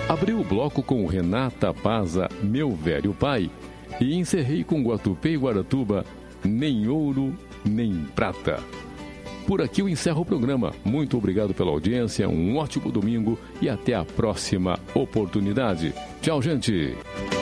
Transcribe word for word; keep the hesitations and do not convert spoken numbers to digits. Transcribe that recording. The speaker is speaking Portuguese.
Abri o bloco com Renata Paza, Meu Velho Pai, e encerrei com Guatupê e Guaratuba, Nem Ouro, Nem Prata. Por aqui eu encerro o programa. Muito obrigado pela audiência, um ótimo domingo e até a próxima oportunidade. Tchau, gente!